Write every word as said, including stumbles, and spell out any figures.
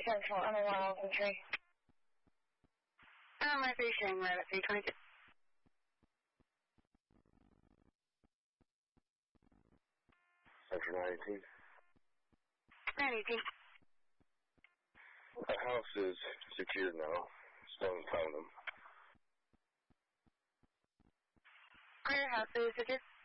Central, I'm a one infantry. Um, I three sharing right at three twenty-two. Central nine eighteen. nine eighteen. The house is secured now. Still haven't found them. Our house is secured.